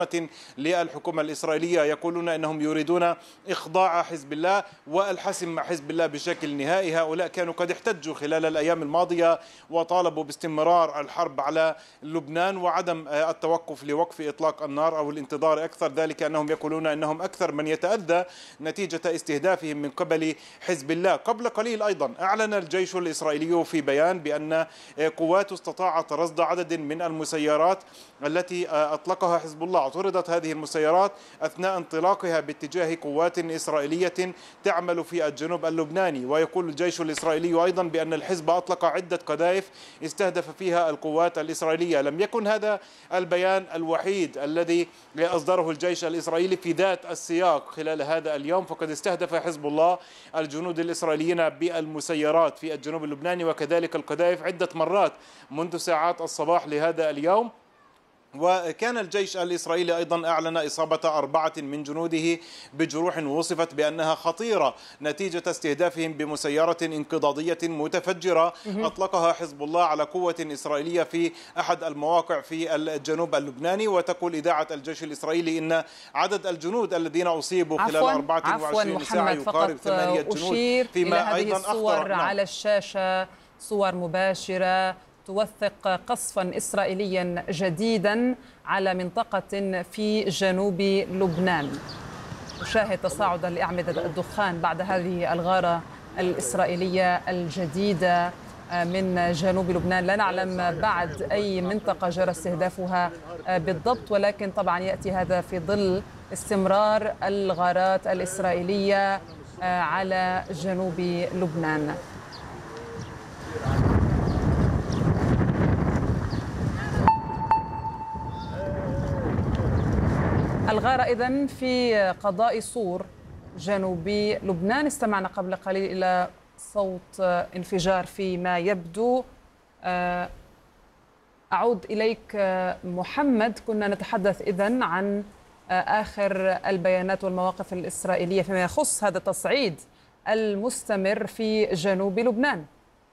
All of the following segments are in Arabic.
للحكومة الإسرائيلية، يقولون أنهم يريدون إخضاع حزب الله والحسم مع حزب الله بشكل نهائي. هؤلاء كانوا قد احتجوا خلال الأيام الماضية وطالبوا باستمرار الحرب على لبنان وعدم التوقف لوقف إطلاق النار أو الانتظار أكثر. ذلك أنهم يقولون أنهم أكثر من يتأذى نتيجة استهدافهم من قبل حزب الله. قبل قليل أيضا أعلن الجيش الإسرائيلي في بيان بأن قواته استطاعت رصد عدد من المسيرات التي أطلقها حزب الله. اعترضت هذه المسيرات أثناء انطلاقها باتجاه قوات إسرائيلية تعمل في الجنوب اللبناني. ويقول الجيش الإسرائيلي أيضا بأن الحزب أطلق عدة قذائف استهدف فيها القوات الإسرائيلية. لم يكن هذا البيان الوحيد الذي أصدره الجيش الإسرائيلي في ذات السياق خلال هذا اليوم، فقد استهدف حزب الله الجنود الإسرائيليين بالمسيرات في الجنوب اللبناني وكذلك القذائف عدة مرات منذ ساعات الصباح لهذا اليوم. وكان الجيش الإسرائيلي أيضا أعلن إصابة 4 من جنوده بجروح وصفت بأنها خطيرة نتيجة استهدافهم بمسيرة انقضاضية متفجرة أطلقها حزب الله على قوة إسرائيلية في أحد المواقع في الجنوب اللبناني. وتقول إذاعة الجيش الإسرائيلي إن عدد الجنود الذين أصيبوا خلال 24 ساعة يقارب 8 جنود، فيما أيضا الصور على الشاشة صور مباشرة توثق قصفا إسرائيليا جديدا على منطقة في جنوب لبنان. نشاهد تصاعدا لأعمدة الدخان بعد هذه الغارة الإسرائيلية الجديدة من جنوب لبنان. لا نعلم بعد أي منطقة جرى استهدافها بالضبط، ولكن طبعا يأتي هذا في ظل استمرار الغارات الإسرائيلية على جنوب لبنان. الغارة إذن في قضاء صور جنوب لبنان. استمعنا قبل قليل إلى صوت انفجار فيما يبدو. أعود إليك محمد. كنا نتحدث إذن عن آخر البيانات والمواقف الإسرائيلية فيما يخص هذا التصعيد المستمر في جنوب لبنان.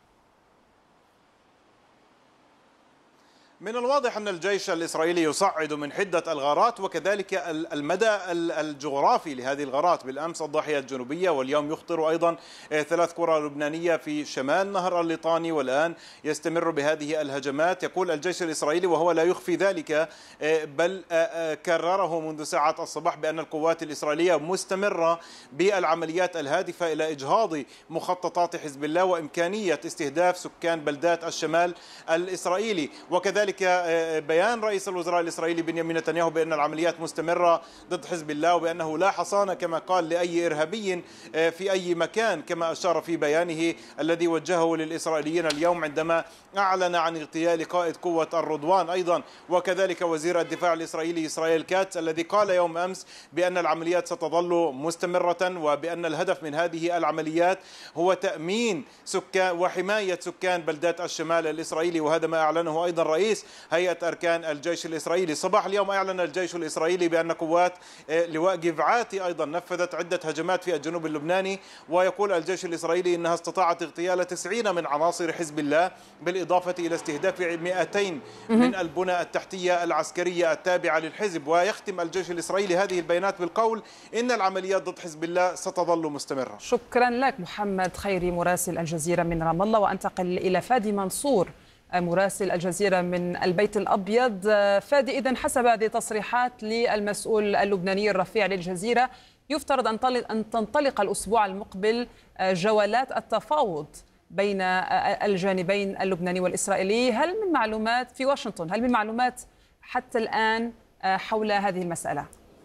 من الواضح أن الجيش الإسرائيلي يصعد من حدة الغارات وكذلك المدى الجغرافي لهذه الغارات. بالأمس الضاحية الجنوبية، واليوم يخطر أيضا 3 قرى لبنانية في شمال نهر الليطاني، والآن يستمر بهذه الهجمات. يقول الجيش الإسرائيلي وهو لا يخفي ذلك بل كرره منذ ساعات الصباح بأن القوات الإسرائيلية مستمرة بالعمليات الهادفة إلى إجهاض مخططات حزب الله وإمكانية استهداف سكان بلدات الشمال الإسرائيلي. وكذلك بيان رئيس الوزراء الإسرائيلي بنيامين نتنياهو بأن العمليات مستمرة ضد حزب الله وبأنه لا حصانة كما قال لأي إرهابي في أي مكان، كما أشار في بيانه الذي وجهه للإسرائيليين اليوم عندما أعلن عن اغتيال قائد قوة الرضوان أيضا. وكذلك وزير الدفاع الإسرائيلي إسرائيل كاتس الذي قال يوم أمس بأن العمليات ستظل مستمرة وبأن الهدف من هذه العمليات هو تأمين سكان وحماية سكان بلدات الشمال الإسرائيلي. وهذا ما أعلنه أيضا رئيس هيئة أركان الجيش الإسرائيلي. صباح اليوم أعلن الجيش الإسرائيلي بأن قوات لواء جفعاتي أيضا نفذت عدة هجمات في الجنوب اللبناني. ويقول الجيش الإسرائيلي أنها استطاعت اغتيال 90 من عناصر حزب الله بالإضافة إلى استهداف 200 من البنى التحتية العسكرية التابعة للحزب. ويختم الجيش الإسرائيلي هذه البيانات بالقول إن العمليات ضد حزب الله ستظل مستمرة. شكرا لك محمد خيري مراسل الجزيرة من رام الله. وأنتقل إلى فادي منصور مراسل الجزيرة من البيت الأبيض. فادي، إذن حسب هذه التصريحات للمسؤول اللبناني الرفيع للجزيرة يفترض أن تنطلق الأسبوع المقبل جولات التفاوض بين الجانبين اللبناني والإسرائيلي. هل من معلومات في واشنطن، هل من معلومات حتى الآن حول هذه المسألة؟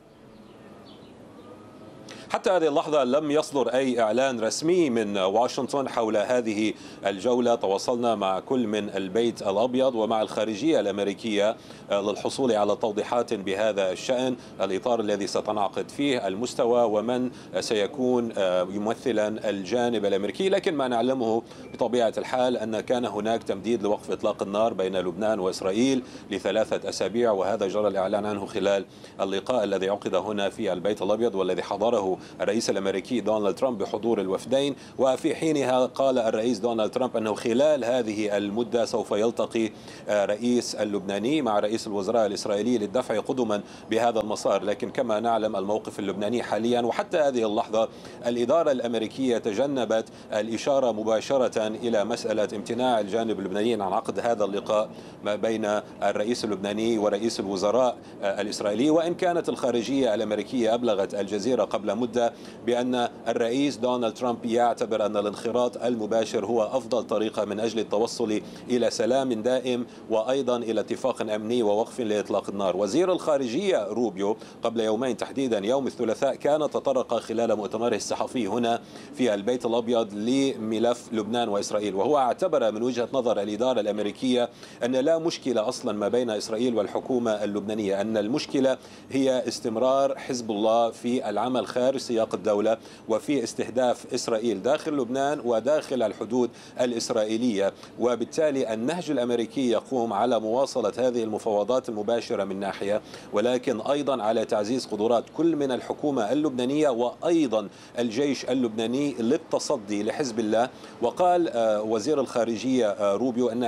حتى هذه اللحظة لم يصدر أي إعلان رسمي من واشنطن حول هذه الجولة. تواصلنا مع كل من البيت الأبيض ومع الخارجية الأمريكية للحصول على توضيحات بهذا الشأن، الإطار الذي ستنعقد فيه، المستوى، ومن سيكون يمثلا الجانب الأمريكي. لكن ما نعلمه بطبيعة الحال أن كان هناك تمديد لوقف إطلاق النار بين لبنان وإسرائيل ل3 أسابيع، وهذا جرى الإعلان عنه خلال اللقاء الذي عقد هنا في البيت الأبيض والذي حضره الرئيس الأمريكي دونالد ترامب بحضور الوفدين. وفي حينها قال الرئيس دونالد ترامب أنه خلال هذه المدة سوف يلتقي رئيس اللبناني مع رئيس الوزراء الإسرائيلي للدفع قدما بهذا المسار. لكن كما نعلم الموقف اللبناني حاليا وحتى هذه اللحظة الإدارة الأمريكية تجنبت الإشارة مباشرة إلى مسألة امتناع الجانب اللبناني عن عقد هذا اللقاء ما بين الرئيس اللبناني ورئيس الوزراء الإسرائيلي. وإن كانت الخارجية الأمريكية أبلغت الجزيرة قبل مدة بأن الرئيس دونالد ترامب يعتبر أن الانخراط المباشر هو أفضل طريقة من أجل التوصل إلى سلام دائم وأيضا إلى اتفاق أمني ووقف لإطلاق النار. وزير الخارجية روبيو قبل يومين تحديدا يوم الثلاثاء كان تطرق خلال مؤتمره الصحفي هنا في البيت الأبيض لملف لبنان وإسرائيل، وهو اعتبر من وجهة نظر الإدارة الأمريكية أن لا مشكلة أصلا ما بين إسرائيل والحكومة اللبنانية، أن المشكلة هي استمرار حزب الله في العمل خارج سياق الدولة وفي استهداف إسرائيل داخل لبنان وداخل الحدود الإسرائيلية. وبالتالي النهج الأمريكي يقوم على مواصلة هذه المفاوضات المباشرة من ناحية، ولكن أيضا على تعزيز قدرات كل من الحكومة اللبنانية وأيضا الجيش اللبناني للتصدي لحزب الله. وقال وزير الخارجية روبيو أن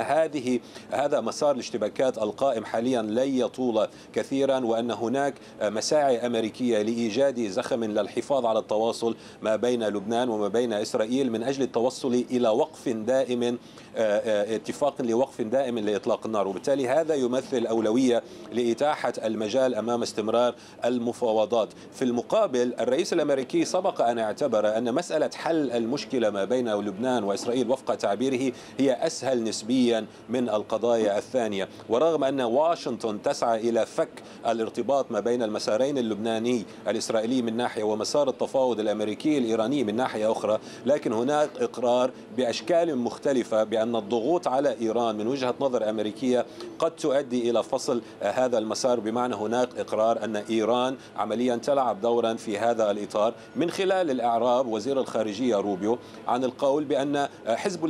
هذا مسار الاشتباكات القائم حاليا لن يطول كثيرا، وأن هناك مساعي أمريكية لإيجاد زخم للحفاظ على التواصل ما بين لبنان وما بين إسرائيل من أجل التوصل إلى وقف دائم، اتفاق لوقف دائم لإطلاق النار. وبالتالي هذا يمثل أولوية لإتاحة المجال أمام استمرار المفاوضات. في المقابل الرئيس الأمريكي سبق أن اعتبر أن مسألة حل المشكلة ما بين لبنان وإسرائيل وفق تعبيره هي أسهل نسبيا من القضايا الثانية. ورغم أن واشنطن تسعى إلى فك الارتباط ما بين المسارين اللبناني الإسرائيلي من ناحية ومسار التفاوض الأمريكي الإيراني من ناحية أخرى، لكن هناك إقرار بأشكال مختلفة بأن الضغوط على إيران من وجهة نظر أمريكية قد تؤدي إلى فصل هذا المسار، بمعنى هناك إقرار أن إيران عمليا تلعب دورا في هذا الإطار من خلال الإعراب وزير الخارجية روبيو عن القول بأن حزب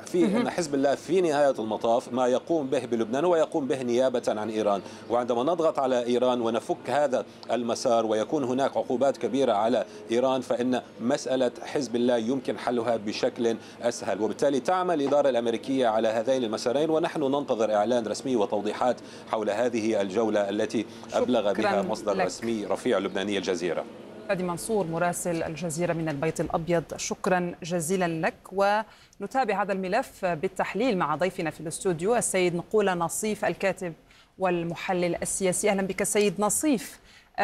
الله في نهاية المطاف ما يقوم به بلبنان ويقوم به نيابة عن إيران. وعندما نضغط على إيران ونفك هذا المسار ويكون هناك عقوبات كبيرة على إيران فإن مسألة حزب الله يمكن حلها بشكل أسهل. وبالتالي تعمل الإدارة الأمريكية على هذين المسارين، ونحن ننتظر إعلان رسمي وتوضيحات حول هذه الجولة التي أبلغ بها مصدر رسمي رفيع لبناني الجزيرة. فادي منصور مراسل الجزيرة من البيت الأبيض، شكرا جزيلا لك. ونتابع هذا الملف بالتحليل مع ضيفنا في الاستوديو السيد نقولة نصيف الكاتب والمحلل السياسي. أهلا بك سيد نصيف.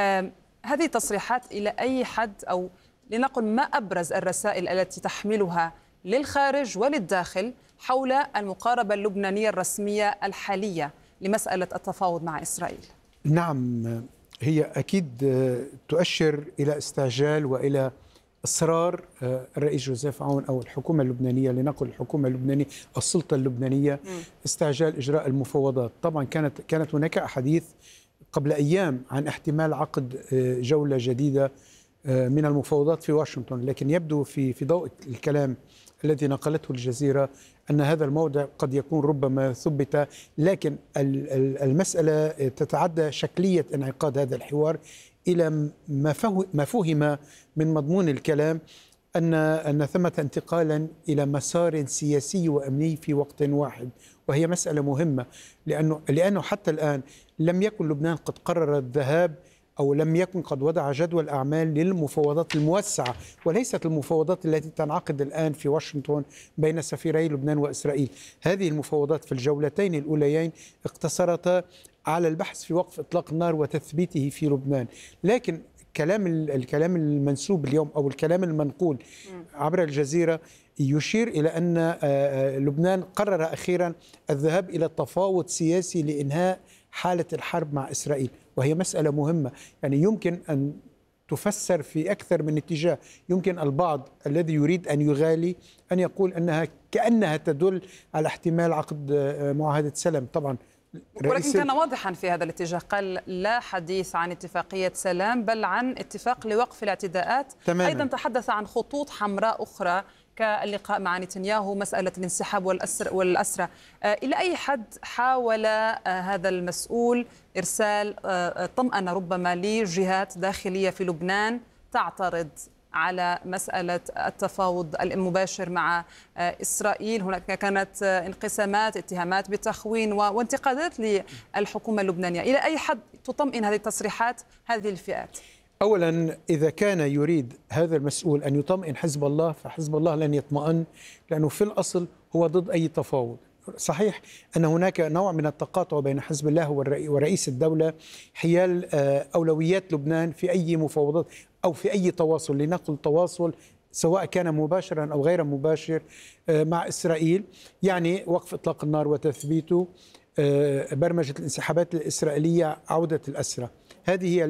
هذه التصريحات إلى أي حد، أو لنقل ما أبرز الرسائل التي تحملها للخارج وللداخل حول المقاربة اللبنانية الرسمية الحالية لمسألة التفاوض مع إسرائيل؟ نعم، هي أكيد تؤشر إلى استعجال وإلى إصرار الرئيس جوزيف عون أو الحكومة اللبنانية، لنقل الحكومة اللبنانية السلطة اللبنانية، استعجال إجراء المفاوضات. طبعا كانت هناك أحاديث قبل أيام عن احتمال عقد جولة جديدة من المفاوضات في واشنطن، لكن يبدو في ضوء الكلام الذي نقلته الجزيرة أن هذا الموضع قد يكون ربما ثبت، لكن المسألة تتعدى شكلية انعقاد هذا الحوار إلى ما فهم من مضمون الكلام أن ثمة انتقالا إلى مسار سياسي وأمني في وقت واحد، وهي مسألة مهمة لأنه حتى الآن لم يكن لبنان قد قرر الذهاب أو لم يكن قد وضع جدول أعمال للمفاوضات الموسعة، وليست المفاوضات التي تنعقد الآن في واشنطن بين سفيري لبنان وإسرائيل. هذه المفاوضات في الجولتين الأوليين اقتصرتا على البحث في وقف إطلاق النار وتثبيته في لبنان، لكن الكلام المنسوب اليوم أو الكلام المنقول عبر الجزيرة يشير إلى أن لبنان قرر أخيرا الذهاب إلى تفاوض سياسي لإنهاء حالة الحرب مع إسرائيل، وهي مسألة مهمة. يعني يمكن أن تفسر في أكثر من اتجاه. يمكن البعض الذي يريد أن يغالي أن يقول أنها كأنها تدل على احتمال عقد معاهدة سلام. طبعا ولكن كان واضحا في هذا الاتجاه، قال لا حديث عن اتفاقية سلام بل عن اتفاق لوقف الاعتداءات. تماما. أيضا تحدث عن خطوط حمراء أخرى كاللقاء مع نتنياهو، مسألة الانسحاب والأسرى. إلى أي حد حاول هذا المسؤول إرسال طمأنة ربما لجهات داخلية في لبنان تعترض على مسألة التفاوض المباشر مع إسرائيل. هناك كانت انقسامات، اتهامات بالتخوين وانتقادات للحكومة اللبنانية. إلى أي حد تطمئن هذه التصريحات هذه الفئات؟ أولا، إذا كان يريد هذا المسؤول أن يطمئن حزب الله، فحزب الله لن يطمئن، لأنه في الأصل هو ضد أي تفاوض. صحيح أن هناك نوع من التقاطع بين حزب الله ورئيس الدولة حيال أولويات لبنان في أي مفاوضات أو في أي تواصل، لنقل تواصل سواء كان مباشرا أو غير مباشر مع إسرائيل، يعني وقف إطلاق النار وتثبيته، برمجة الانسحابات الإسرائيلية، عودة الأسرى. هذه هي